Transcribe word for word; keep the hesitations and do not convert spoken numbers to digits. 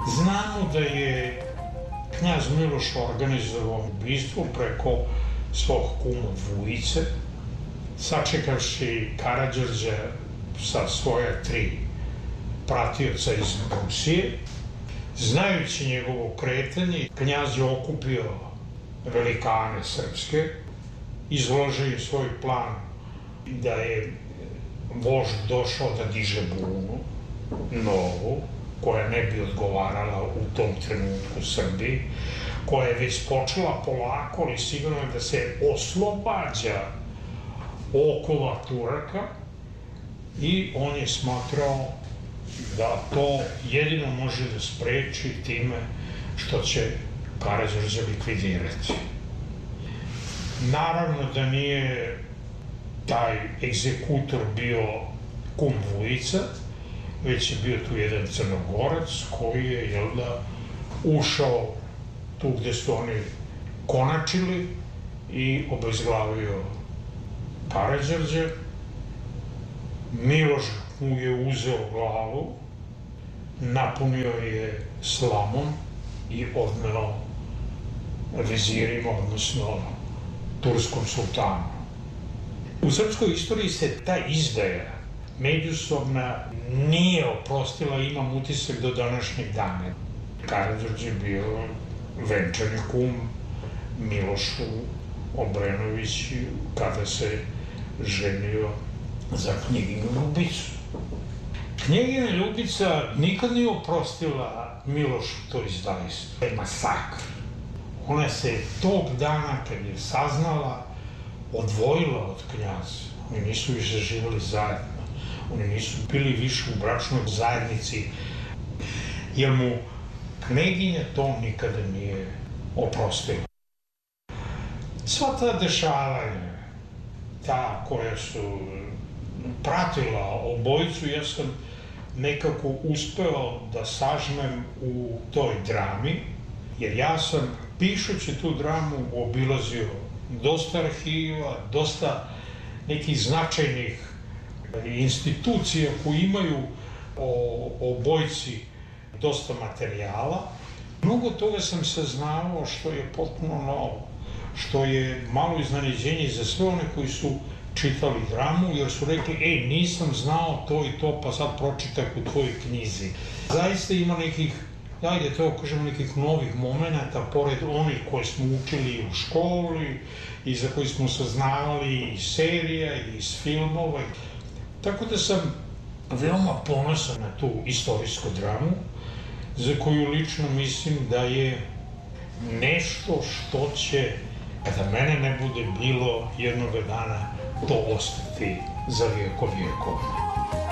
Znamo da je knjaz Miloš organizovao ubistvo preko svog kuma Vujice, sačekavši Karađorđa sa svoja tri pratioca iz Rusije. Znajući njegovo kretanje, knjaz je okupio velikane srpske, izložio svoj plan da je vožd došao da diže bunu novu, koja ne bi odgovarala u tom trenutku Srbiji, koja je već počela polako, ali sigurno da se oslobađa okova Turaka, i on je smatrao da to jedino može da spreči time što će Karađorđa likvidirati. Naravno da nije taj egzekutor bio kum Vujica, već je bio tu jedan Crnogorac koji je, jel da, ušao tu gde su oni konačili i obezglavio Karađorđa. Miloš mu je uzeo glavu, napunio je slamom i odneo vizirima, odnosno turskom sultanu. U srpskoj istoriji se ta izdaja međusobna nije oprostila, imam utisak do današnjeg dana. Karađorđe je bio venčani kum Milošu Obrenoviću kada se ženio za knjeginu Ljubicu. Knjegina Ljubica nikad nije oprostila Milošu to izdajstvo. To je masakr. Ona se tog dana, kad je saznala, odvojila od knjaza. Oni nisu više živjeli zajedno. Oni nisu bili više u bračnoj zajednici, jer mu kneginja to nikada nije oprostila. Sva ta dešavanja, ta koja su pratila obojicu, ja sam nekako uspeo da sažmem u toj drami, jer ja sam, pišući tu dramu, obilazio dosta arhiva, dosta nekih značajnih institucija koji imaju o obojici dosta materijala. Mnogo toga sam saznao što je potpuno novo, što je malo iznenađenje za sve one koji su čitali dramu, jer su rekli, ej, nisam znao to i to, pa sad pročitak u tvojoj knjizi. Zaista ima nekih, ajde to kažemo, nekih novih momenata, pored onih koje smo učili u školi i za koji smo saznavali iz serija i iz filmova. Tako da sam veoma ponosan na tu istorijsku dramu, za koju lično mislim da je nešto što će, kada mene ne bude bilo, jednoga dana to ostati za vijekov vijekova.